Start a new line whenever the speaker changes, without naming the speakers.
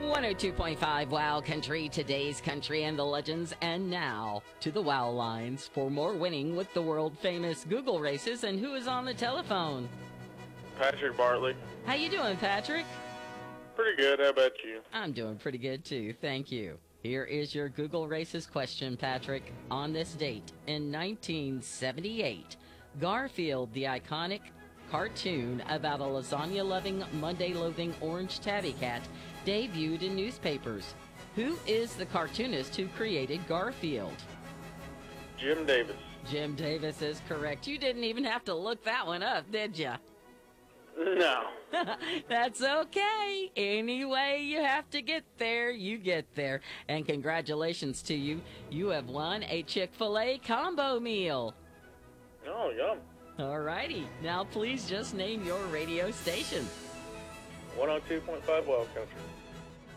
102.5 Wow Country, today's country and the legends. And now to the Wow lines for more winning with the world-famous Google races. And who is on the telephone?
Patrick Bartley.
How you doing, Patrick?
Pretty good. How about you?
I'm doing pretty good, too. Thank you. Here is your Google races question, Patrick. On this date, in 1978, Garfield, the iconic cartoon about a lasagna-loving, Monday-loathing orange tabby cat, debuted in newspapers. Who is the cartoonist who created Garfield?
Jim Davis.
Jim Davis is correct. You didn't even have to look that one up, did you?
No.
That's okay. Anyway, you have to get there, you get there. And congratulations to you. You have won a Chick-fil-A combo meal.
Oh, yum.
All righty. Now please just name your radio station.
102.5 Wild Country.